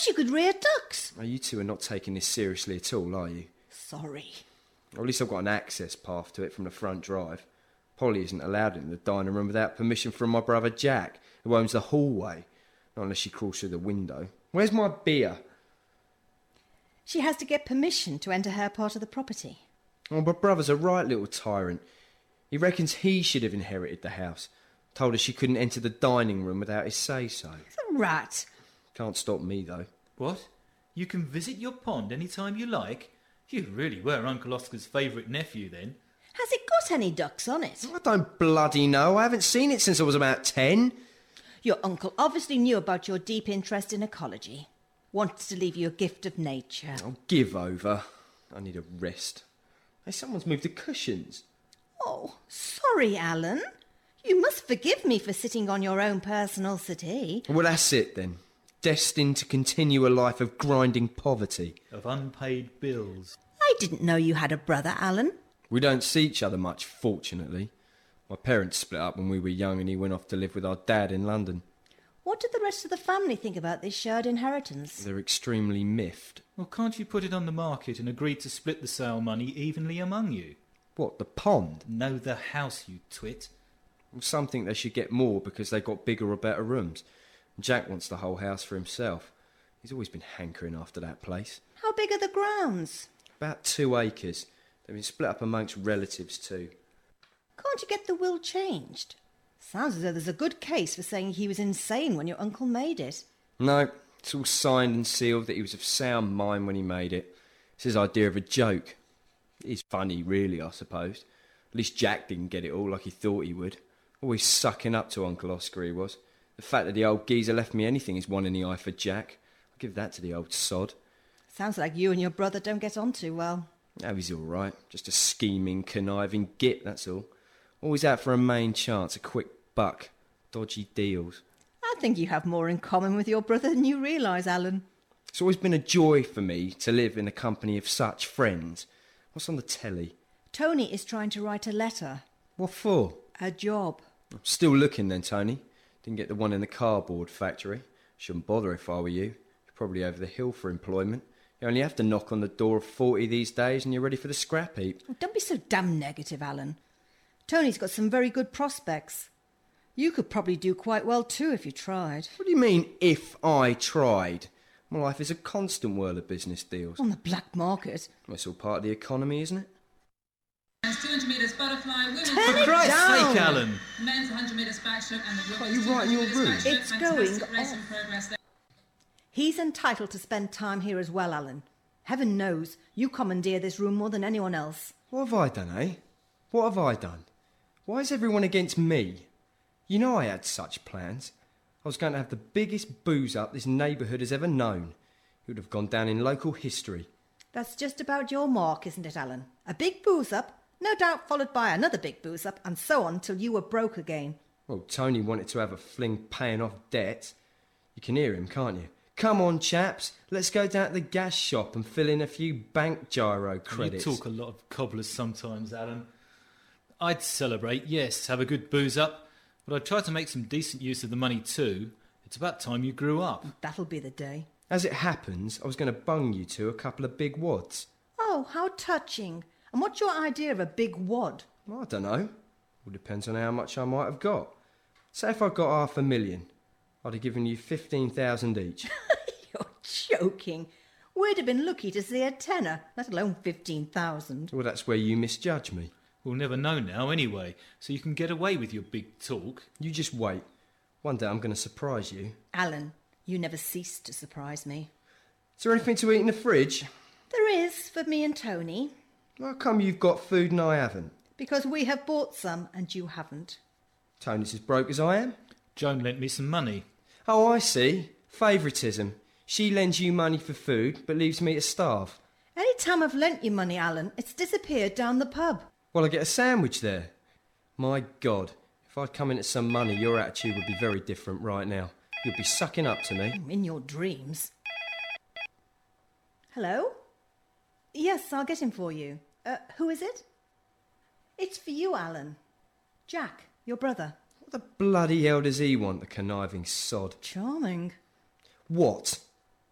Perhaps you could rear ducks. Now, you two are not taking this seriously at all, are you? Sorry. Or at least I've got an access path to it from the front drive. Polly isn't allowed in the dining room without permission from my brother Jack, who owns the hallway. Not unless she crawls through the window. Where's my beer? She has to get permission to enter her part of the property. Oh, my brother's a right little tyrant. He reckons he should have inherited the house. Told her she couldn't enter the dining room without his say-so. He's a rat. Can't stop me, though. What? You can visit your pond any time you like? You really were Uncle Oscar's favourite nephew, then. Has it got any ducks on it? I don't bloody know. I haven't seen it since I was about 10. Your uncle obviously knew about your deep interest in ecology. Wanted to leave you a gift of nature. I'll give over. I need a rest. Hey, someone's moved the cushions. Oh, sorry, Alan. You must forgive me for sitting on your own personal settee. Well, that's it, then. Destined to continue a life of grinding poverty. Of unpaid bills. I didn't know you had a brother, Alan. We don't see each other much, fortunately. My parents split up when we were young and he went off to live with our dad in London. What did the rest of the family think about this shared inheritance? They're extremely miffed. Well, can't you put it on the market and agree to split the sale money evenly among you? What, the pond? No, the house, you twit. Well, some think they should get more because they've got bigger or better rooms. Jack wants the whole house for himself. He's always been hankering after that place. How big are the grounds? About 2 acres. They've been split up amongst relatives too. Can't you get the will changed? Sounds as though there's a good case for saying he was insane when your uncle made it. No, it's all signed and sealed that he was of sound mind when he made it. It's his idea of a joke. It is funny, really, I suppose. At least Jack didn't get it all like he thought he would. Always sucking up to Uncle Oscar, he was. The fact that the old geezer left me anything is one in the eye for Jack. I'll give that to the old sod. Sounds like you and your brother don't get on too well. Oh, he's all right. Just a scheming, conniving git, that's all. Always out for a main chance, a quick buck. Dodgy deals. I think you have more in common with your brother than you realise, Alan. It's always been a joy for me to live in the company of such friends. What's on the telly? Tony is trying to write a letter. What for? A job. I'm still looking then, Tony. Didn't get the one in the cardboard factory. Shouldn't bother if I were you. You're probably over the hill for employment. You only have to knock on the door of 40 these days and you're ready for the scrap heap. Oh, don't be so damn negative, Alan. Tony's got some very good prospects. You could probably do quite well too if you tried. What do you mean, if I tried? My life is a constant whirl of business deals. On the black market. Well, it's all part of the economy, isn't it? 200 metres butterfly, women's Turn it For Christ's down. sake, Alan! men's 100 metres backstroke and the What, women's you writing your 200 metres route? backstroke. It's Fantastic going race off. in progress there. He's entitled to spend time here as well, Alan. Heaven knows you commandeer this room more than anyone else. What have I done, eh? What have I done? Why is everyone against me? You know I had such plans. I was going to have the biggest booze up this neighbourhood has ever known. It would have gone down in local history. That's just about your mark, isn't it, Alan? A big booze up, no doubt followed by another big booze up, and so on till you were broke again. Well, Tony wanted to have a fling paying off debts. You can hear him, can't you? Come on, chaps, let's go down to the gas shop and fill in a few bank gyro credits. You talk a lot of cobblers sometimes, Alan. I'd celebrate, yes, have a good booze up, but I'd try to make some decent use of the money too. It's about time you grew up. That'll be the day. As it happens, I was going to bung you two a couple of big wads. Oh, how touching. And what's your idea of a big wad? Well, I don't know. All depends on how much I might have got. Say if I got 500,000, I'd have given you 15,000 each. You're joking. We'd have been lucky to see a tenner, let alone 15,000. Well, that's where you misjudge me. We'll never know now anyway, so you can get away with your big talk. You just wait. One day I'm going to surprise you. Alan, you never cease to surprise me. Is there anything to eat in the fridge? There is, for me and Tony. How come you've got food and I haven't? Because we have bought some and you haven't. Tony's as broke as I am. Joan lent me some money. Oh, I see. Favouritism. She lends you money for food, but leaves me to starve. Any time I've lent you money, Alan, it's disappeared down the pub. Well, I get a sandwich there. My God, if I'd come into some money, your attitude would be very different right now. You'd be sucking up to me. In your dreams. Hello? Yes, I'll get him for you. Who is it? It's for you, Alan. Jack, your brother. What the bloody hell does he want, the conniving sod? Charming. What?